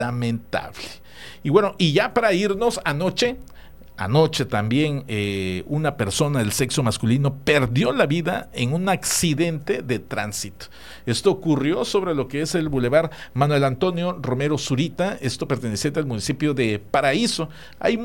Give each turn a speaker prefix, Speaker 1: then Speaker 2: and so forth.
Speaker 1: lamentable. Y bueno, y ya para irnos, anoche también una persona del sexo masculino perdió la vida en un accidente de tránsito. Esto ocurrió sobre lo que es el Boulevard Manuel Antonio Romero Zurita, esto perteneciente al municipio de Paraíso. Hay